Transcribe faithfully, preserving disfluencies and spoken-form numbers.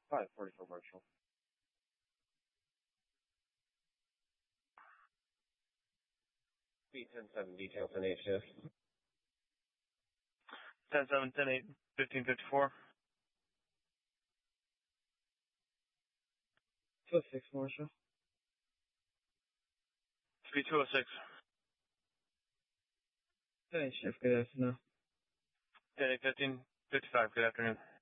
five forty-four Marshall. B ten seven details on eight shift. ten seven, ten eight, fifteen fifty-four. two oh six Marshall. three two oh six. ten eight shift, good afternoon. ten eight, fifteen fifty-five, good afternoon.